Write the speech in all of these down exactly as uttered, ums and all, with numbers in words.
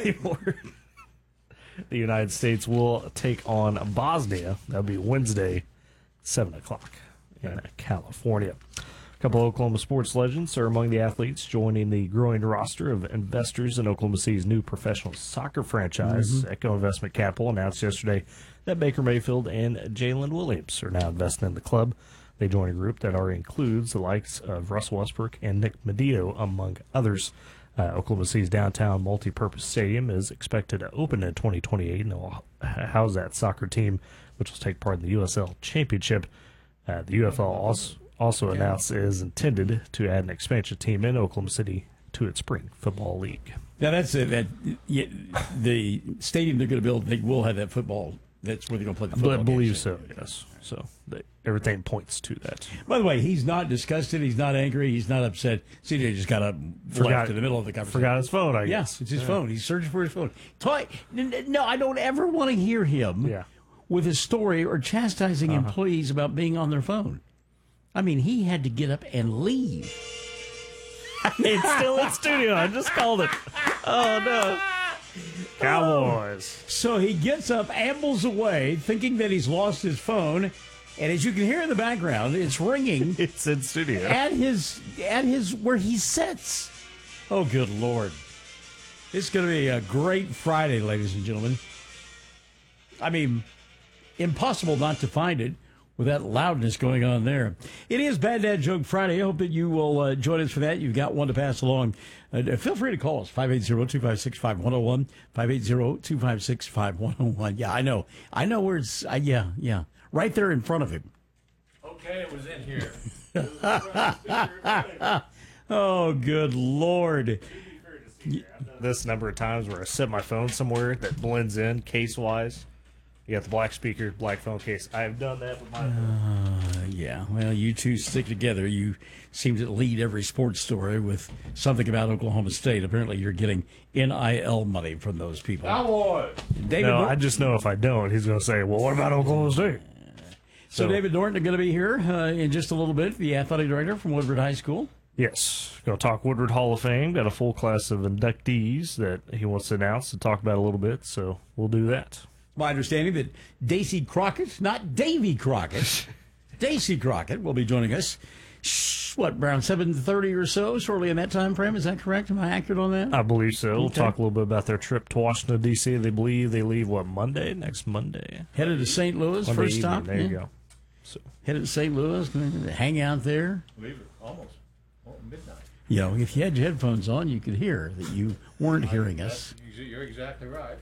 anymore. The United States will take on Bosnia. That'll be Wednesday, seven o'clock in California. A couple of Oklahoma sports legends are among the athletes joining the growing roster of investors in Oklahoma City's new professional soccer franchise. Mm-hmm. Echo Investment Capital announced yesterday that Baker Mayfield and Jalen Williams are now investing in the club. They join a group that already includes the likes of Russell Westbrook and Nick Medito, among others. Uh, Oklahoma City's downtown multi-purpose stadium is expected to open in twenty twenty-eight, and it will house that soccer team, which will take part in the U S L Championship. Uh, the U F L also, also announced it is intended to add an expansion team in Oklahoma City to its spring football league. Now, that's it. That, yeah, the stadium they're going to build, they will have that football. That's where they're going to play the football. I believe games. so, yes. So they, everything points to that. By the way, he's not disgusted. He's not angry. He's not upset. C J just got up Forgot, left in the middle of the conversation. Forgot his phone, I guess. Yes, it's his yeah. phone. He's searching for his phone. Toy, no, I don't ever want to hear him yeah. with a story or chastising uh-huh. employees about being on their phone. I mean, he had to get up and leave. It's still in studio. I just called it. Oh, no. Cowboys. So he gets up, ambles away, thinking that he's lost his phone, and as you can hear in the background, it's ringing. It's in studio at his at his where he sits. Oh, good Lord! It's going to be a great Friday, ladies and gentlemen. I mean, impossible not to find it with that loudness going on there. It is Bad Dad Joke Friday. I hope that you will uh, join us for that. You've got one to pass along. Uh, feel free to call us, five eight zero, two five six, five one zero one, five eight zero, two five six, five one zero one. Yeah, I know. I know where it's, uh, yeah, yeah. Right there in front of him. Okay, it was in here. Oh, good Lord. This number of times where I set my phone somewhere that blends in case-wise. You got the black speaker, black phone case. I have done that with my phone. Uh, yeah, well, you two stick together. You seem to lead every sports story with something about Oklahoma State. Apparently, you're getting N I L money from those people. Cowboys. David No, Nor- I just know if I don't, he's going to say, well, what about Oklahoma State? So, So David Norton is going to be here uh, in just a little bit, the athletic director from Woodward High School. Yes. Going to talk Woodward Hall of Fame. Got a full class of inductees that he wants to announce and talk about a little bit, so we'll do that. My understanding that Daisy Crockett, not Davy Crockett, Daisy Crockett will be joining us. Shh, what, around seven thirty or so, shortly in that time frame. Is that correct? Am I accurate on that? I believe so. We'll Okay. talk a little bit about their trip to Washington, D C They believe they leave, what, Monday? Next Monday? Headed to Saint Louis, Monday first evening. stop. There you Yeah. go. So Headed to Saint Louis, gonna hang out there. Leave it almost oh, midnight. You know, if you had your headphones on, you could hear that you weren't hearing us. You're exactly right.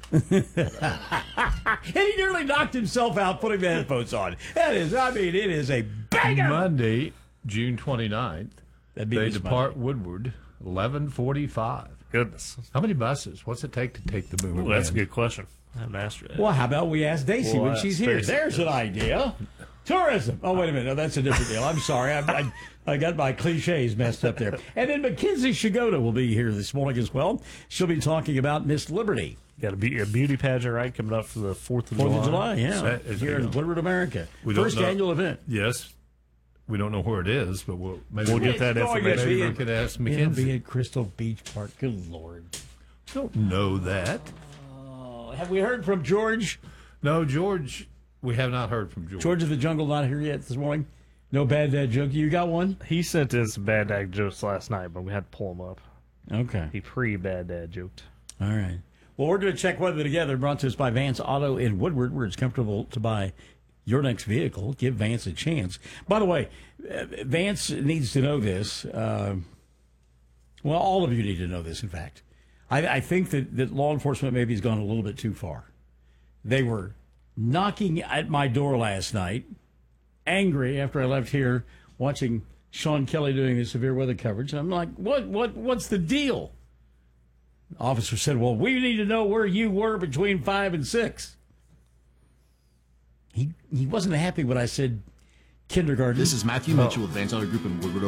And he nearly knocked himself out putting the headphones on. That is, I mean, it is a banger. Monday, June twenty-ninth, That'd be they this depart Monday. Woodward, eleven forty-five. goodness. How many buses? What's it take to take the Boomer? Ooh, that's a Band? good question. I haven't asked her that. Well, how about we ask Daisy Well, when uh, she's here? Stacy, There's an yes. idea. Tourism. Oh, wait a minute. No, that's a different deal. I'm sorry. I, I, I got my cliches messed up there. And then Mackenzie Shigoda will be here this morning as well. She'll be talking about Miss Liberty. Got a, be- a beauty pageant, right, coming up for the fourth of Fourth July. of July, yeah. That is- Here in Woodward, America. We don't First know. annual event. Yes. We don't know where it is, but we'll maybe We'll get that It's going to information. be Maybe we in- could ask It'll be Mackenzie. at Crystal Beach Park. Good Lord. Don't know that. Oh, have we heard from George? No, George. We have not heard from George. George of the Jungle not here yet this morning? No bad dad joke. You got one? He sent in some bad dad jokes last night, but we had to pull them up. Okay. He pre-bad dad joked. All right. Well, we're going to check weather together. Brought to us by Vance Auto in Woodward, where it's comfortable to buy your next vehicle. Give Vance a chance. By the way, uh, Vance needs to know this. Uh, well, all of you need to know this, in fact. I, I think that, that law enforcement maybe has gone a little bit too far. They were knocking at my door last night, angry after I left here, watching Sean Kelly doing the severe weather coverage. And I'm like, what, what, what's the deal? The officer said, well, we need to know where you were between five and six. He he wasn't happy when I said kindergarten. This is Matthew Mitchell with Vance Auto Group in Woodward.